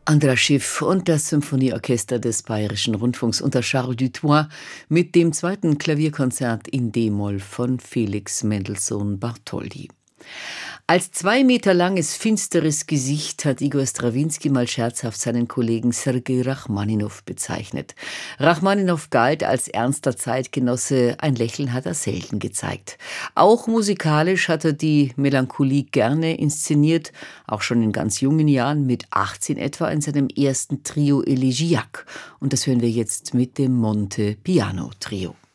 Andras Schiff und das Symphonieorchester des Bayerischen Rundfunks unter Charles Duthoit mit dem zweiten Klavierkonzert in d-Moll von Felix Mendelssohn Bartholdy. Als 2 Meter langes, finsteres Gesicht hat Igor Strawinski mal scherzhaft seinen Kollegen Sergei Rachmaninow bezeichnet. Rachmaninow galt als ernster Zeitgenosse, ein Lächeln hat er selten gezeigt. Auch musikalisch hat er die Melancholie gerne inszeniert, auch schon in ganz jungen Jahren, mit 18 etwa in seinem ersten Trio Elegiac. Und das hören wir jetzt mit dem Monte Piano Trio.